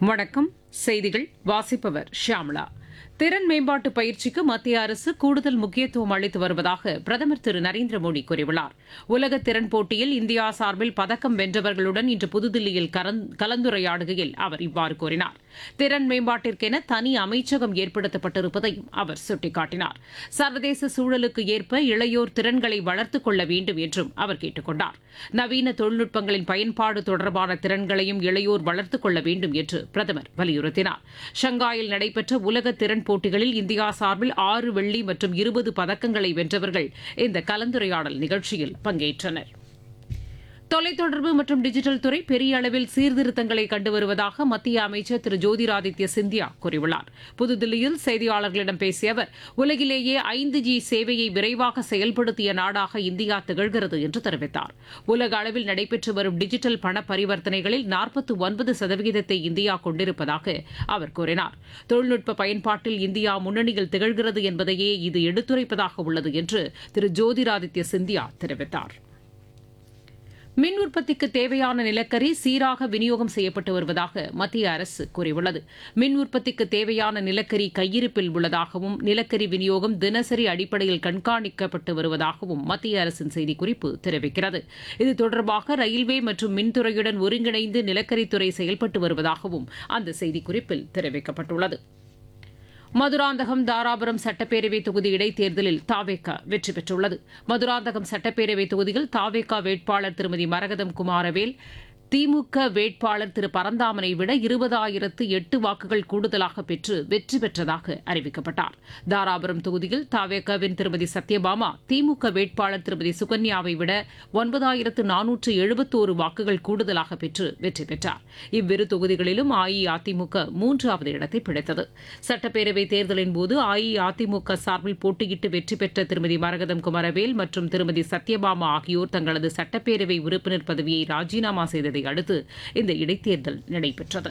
வணக்கம். செய்திகள் வாசிப்பவர் ஷியாமளா. திறன் மேம்பாட்டு பயிற்சிக்கு மத்திய அரசு கூடுதல் முக்கியத்துவம் அளித்து வருவதாக பிரதமர் திரு நரேந்திர மோடி கூறியுள்ளார். உலக திறன் போட்டியில் இந்தியா சார்பில் பதக்கம் வென்றவர்களுடன் இன்று புதுதில்லியில் கலந்துரையாடுகையில் அவர் இவ்வாறு கூறினார். திறன் மேம்பாட்டிற்கென தனி அமைச்சகம் ஏற்படுத்தப்பட்டிருப்பதையும் அவர் சுட்டிக்காட்டினார். சர்வதேச சூழலுக்கு ஏற்ப இளையோர் திறன்களை வளர்த்துக் கொள்ள வேண்டும் என்றும் அவர் கேட்டுக் கொண்டார். நவீன தொழில்நுட்பங்களின் பயன்பாடு தொடர்பான திறன்களையும் இளையோர் வளர்த்துக் கொள்ள வேண்டும் என்று பிரதமர் வலியுறுத்தினார். ஷங்காயில் நடைபெற்ற உலக திறன் போட்டிகளில் இந்தியா சார்பில் 6 வெள்ளி மற்றும் 20 பதக்கங்களை வென்றவர்கள் இந்த கலந்துரையாடல் நிகழ்ச்சியில் பங்கேற்றனர். தொலைத்தொடர்பு மற்றும் டிஜிட்டல் துறை பெரிய அளவில் சீர்திருத்தங்களை கண்டு வருவதாக மத்திய அமைச்சர் திரு ஜோதிராதித்ய சிந்தியா கூறியுள்ளார். புதுதில்லியில் செய்தியாளர்களிடம் பேசிய அவர், உலகிலேயே 5G சேவையை விரைவாக செயல்படுத்திய நாடாக இந்தியா திகழ்கிறது என்று தெரிவித்தார். உலக அளவில் நடைபெற்று வரும் டிஜிட்டல் பண பரிவர்த்தனைகளில் 49% இந்தியா கொண்டிருப்பதாக அவர் கூறினார். தொழில்நுட்ப பயன்பாட்டில் இந்தியா முன்னணியில் திகழ்கிறது என்பதையே இது எடுத்துரைப்பதாக உள்ளது என்று திரு ஜோதிராதித்ய சிந்தியா தெரிவித்தார். மின் உற்பத்திக்கு தேவையான நிலக்கரி சீராக விநியோகம் செய்யப்பட்டு வருவதாக மத்திய அரசு கூறியுள்ளது. மின் உற்பத்திக்கு தேவையான நிலக்கரி கையிருப்பில் உள்ளதாகவும் நிலக்கரி விநியோகம் தினசரி அடிப்படையில் கண்காணிக்கப்பட்டு வருவதாகவும் மத்திய அரசின் செய்திக்குறிப்பு தெரிவிக்கிறது. இது தொடர்பாக ரயில்வே மற்றும் மின்துறையுடன் ஒருங்கிணைந்து நிலக்கரித்துறை செயல்பட்டு வருவதாகவும் அந்த செய்திக்குறிப்பில் தெரிவிக்கப்பட்டுள்ளது. மதுராந்தகம் தாராபுரம் சட்டப்பேரவை தொகுதி இடைத்தேர்தலில் தாவேகா வெற்றி பெற்றுள்ளது. மதுராந்தகம் சட்டப்பேரவை தொகுதியில் தாவேகா வேட்பாளர் திருமதி மரகதம் குமாரவேல் திமுக வேட்பாளர் திரு பரந்தாமனை விட 20,008 வாக்குகள் கூடுதலாக பெற்று வெற்றி பெற்றதாக அறிவிக்கப்பட்டார். தாராபுரம் தொகுதியில் தாவேகாவின் திருமதி சத்யபாமா திமுக வேட்பாளர் திருமதி சுகன்யாவை விட 9,471 வாக்குகள் கூடுதலாக பெற்று வெற்றி பெற்றார். இவ்விரு தொகுதிகளிலும் அஇஅதிமுக 3வது இடத்தை பிடித்தது. சட்டப்பேரவை தேர்தலின் போது அஇஅதிமுக சார்பில் போட்டியிட்டு வெற்றி பெற்ற திருமதி மரகதம் குமரவேல் மற்றும் திருமதி சத்யபாமா ஆகியோர் தங்களது சட்டப்பேரவை உறுப்பினர் பதவியை ராஜினாமா செய்ததை அடுத்து இந்த இடைத்தேர்தல் நடைபெற்றது.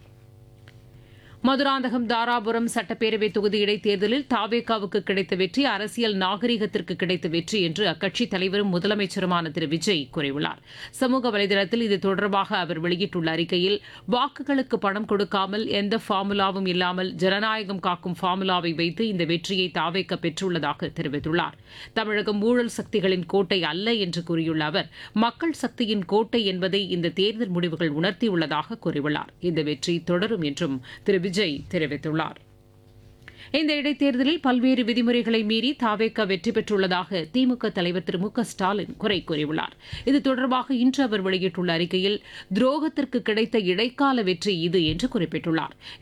மதுராந்தகம் தாராபுரம் சட்டப்பேரவை தொகுதி இடைத்தேர்தலில் தாவேகாவுக்கு கிடைத்த வெற்றி அரசியல் நாகரிகத்திற்கு கிடைத்த வெற்றி என்று அக்கட்சித் தலைவரும் முதலமைச்சருமான திரு விஜய் கூறியுள்ளார். சமூக வலைதளத்தில் இது தொடர்பாக அவர் வெளியிட்டுள்ள அறிக்கையில், வாக்குகளுக்கு பணம் கொடுக்காமல் எந்த ஃபார்முலாவும் இல்லாமல் ஜனநாயகம் காக்கும் ஃபார்முலாவை வைத்து இந்த வெற்றியை தாவேகா பெற்றுள்ளதாக தெரிவித்துள்ளார். தமிழகம் ஊழல் சக்திகளின் கோட்டை அல்ல என்று கூறியுள்ள அவர், மக்கள் சக்தியின் கோட்டை என்பதை இந்த தேர்தல் முடிவுகள் உணர்த்தியுள்ளதாக கூறியுள்ளார். இந்த வெற்றி தொடரும் என்றும் திரு விஜய் தெரிவித்துள்ளார். இந்த இடைத்தேர்தலில் பல்வேறு விதிமுறைகளை மீறி தாவேகா வெற்றி பெற்றுள்ளதாக திமுக தலைவர் திரு மு க ஸ்டாலின் குறை கூறியுள்ளார். இது தொடர்பாக இன்று அவர் வெளியிட்டுள்ள அறிக்கையில், துரோகத்திற்கு கிடைத்த இடைக்கால வெற்றி இது என்று குறிப்பிட்டுள்ளார்.